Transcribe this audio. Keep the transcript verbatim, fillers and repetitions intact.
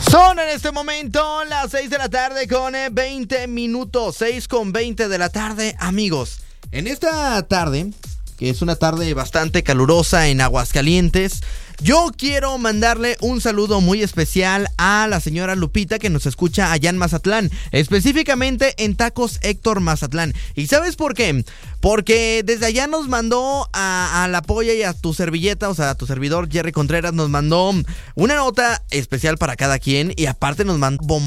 Son en este momento las seis de la tarde con veinte minutos, seis con veinte de la tarde, amigos. En esta tarde, que es una tarde bastante calurosa en Aguascalientes, yo quiero mandarle un saludo muy especial a la señora Lupita, que nos escucha allá en Mazatlán, específicamente en Tacos Héctor Mazatlán. ¿Y sabes por qué? Porque desde allá nos mandó a, a la polla y a tu servilleta, o sea, a tu servidor Jerry Contreras, nos mandó una nota especial para cada quien y aparte nos mandó